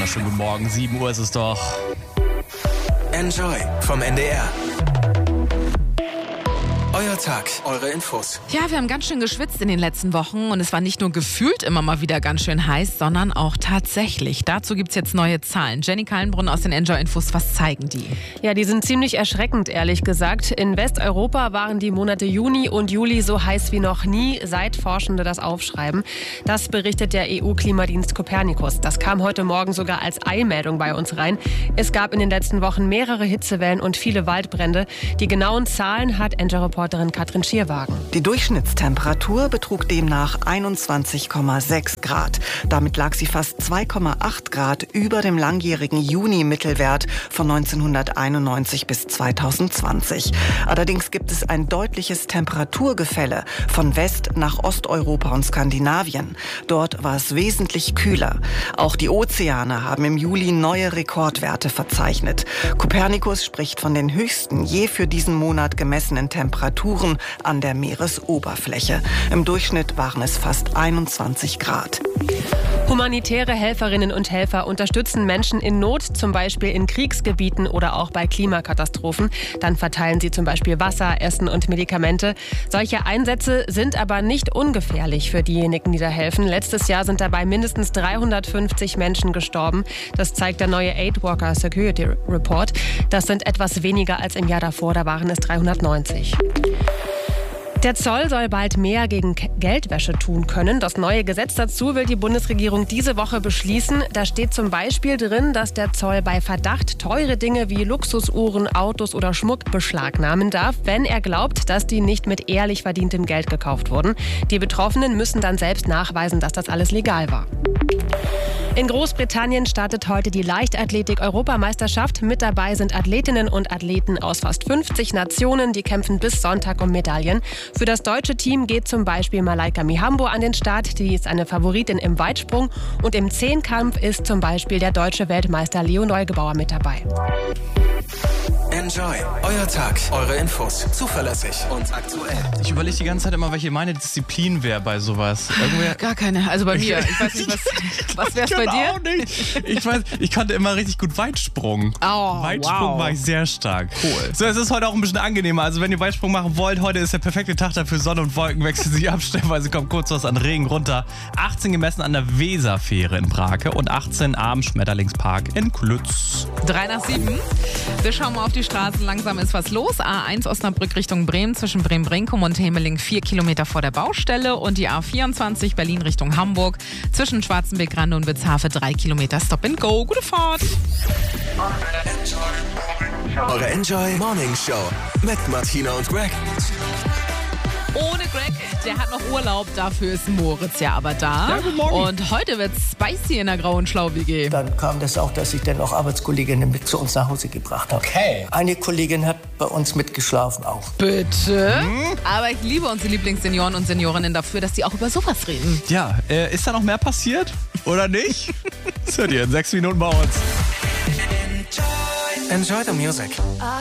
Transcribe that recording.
wunderschönen guten Morgen. 7 Uhr ist es doch. Enjoy vom NDR. Euer Tag, eure Infos. Ja, wir haben ganz schön geschwitzt in den letzten Wochen und es war nicht nur gefühlt immer mal wieder ganz schön heiß, sondern auch tatsächlich. Dazu gibt's jetzt neue Zahlen. Jenny Kallenbrunn aus den Enjoy-Infos, was zeigen die? Ja, die sind ziemlich erschreckend, ehrlich gesagt. In Westeuropa waren die Monate Juni und Juli so heiß wie noch nie, seit Forschende das aufschreiben. Das berichtet der EU-Klimadienst Copernicus. Das kam heute Morgen sogar als Eilmeldung bei uns rein. Es gab in den letzten Wochen mehrere Hitzewellen und viele Waldbrände. Die genauen Zahlen hat Enjoy-Reporterin Katrin Schierwagen. Die Durchschnittstemperatur betrug demnach 21,6 Grad. Damit lag sie fast 2,8 Grad über dem langjährigen Juni-Mittelwert von 1991 bis 2020. Allerdings gibt es ein deutliches Temperaturgefälle von West- nach Osteuropa und Skandinavien. Dort war es wesentlich kühler. Auch die Ozeane haben im Juli neue Rekordwerte verzeichnet. Copernicus spricht von den höchsten je für diesen Monat gemessenen Temperaturen an der Meeresoberfläche. Im Durchschnitt waren es fast 21 Grad. Humanitäre Helferinnen und Helfer unterstützen Menschen in Not, zum Beispiel in Kriegsgebieten oder auch bei Klimakatastrophen. Dann verteilen sie zum Beispiel Wasser, Essen und Medikamente. Solche Einsätze sind aber nicht ungefährlich für diejenigen, die da helfen. Letztes Jahr sind dabei mindestens 350 Menschen gestorben. Das zeigt der neue Aid Worker Security Report. Das sind etwas weniger als im Jahr davor, da waren es 390. Der Zoll soll bald mehr gegen Geldwäsche tun können. Das neue Gesetz dazu will die Bundesregierung diese Woche beschließen. Da steht zum Beispiel drin, dass der Zoll bei Verdacht teure Dinge wie Luxusuhren, Autos oder Schmuck beschlagnahmen darf, wenn er glaubt, dass die nicht mit ehrlich verdientem Geld gekauft wurden. Die Betroffenen müssen dann selbst nachweisen, dass das alles legal war. In Großbritannien startet heute die Leichtathletik-Europameisterschaft. Mit dabei sind Athletinnen und Athleten aus fast 50 Nationen. Die kämpfen bis Sonntag um Medaillen. Für das deutsche Team geht zum Beispiel Malaika Mihambo an den Start. Die ist eine Favoritin im Weitsprung. Und im Zehnkampf ist zum Beispiel der deutsche Weltmeister Leo Neugebauer mit dabei. Enjoy, euer Tag, eure Infos. Zuverlässig und aktuell. Ich überlege die ganze Zeit immer, welche meine Disziplin wäre bei sowas. Irgendwer Gar keine, also bei mir. Ich weiß nicht, was wär's bei dir? Auch nicht. Ich kannte immer richtig gut Weitsprung. Weitsprung war ich sehr stark. Cool. So, es ist heute auch ein bisschen angenehmer. Also wenn ihr Weitsprung machen wollt, heute ist der perfekte Tag dafür. Sonne und Wolken wechseln sich ab, stellenweise kommt kurz was an Regen runter. 18 gemessen an der Weserfähre in Brake und 18 am Schmetterlingspark in Klütz. 3 nach 7. Wir schauen mal auf die Straßen. Langsam ist was los. A1 Osnabrück Richtung Bremen zwischen Bremen-Brinkum und Hemeling 4 Kilometer vor der Baustelle. Und die A24 Berlin Richtung Hamburg zwischen Schwarzenberg-Grande und Witzhafe 3 Kilometer Stop and Go. Gute Fahrt. Eure Enjoy Morning Show mit Martina und Greg. Ohne Greg, der hat noch Urlaub, dafür ist Moritz ja aber da. Ja, guten Morgen. Und heute wird's spicy in der grauen Schlau-WG. Dann kam das auch, dass ich dann auch Arbeitskolleginnen mit zu uns nach Hause gebracht habe. Okay. Eine Kollegin hat bei uns mitgeschlafen auch. Bitte? Aber ich liebe unsere Lieblingssenioren und Seniorinnen dafür, dass die auch über sowas reden. Ja, ist da noch mehr passiert? Oder nicht? Das hört ihr in 6 Minuten bei uns. Enjoy the music.